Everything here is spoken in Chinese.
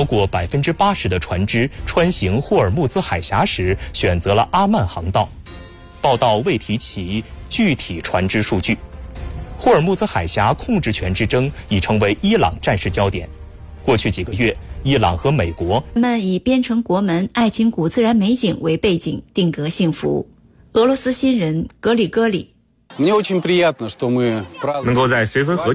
过80%的船只穿行霍尔木兹海峡时选择了阿曼航道。报道未提起具体船只数据。霍尔木兹海峡控制权之争已成为伊朗战事焦点。过去几个月，伊朗和美国们以边城国门、爱琴谷自然美景为背景，定格幸福。俄罗斯新人格里戈里能够在绥芬河